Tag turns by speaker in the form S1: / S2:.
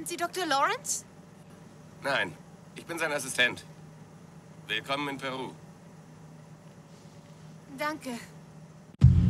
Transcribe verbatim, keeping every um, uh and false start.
S1: Sind Sie Doktor Lawrence?
S2: Nein, ich bin sein Assistent. Willkommen in Peru.
S1: Danke.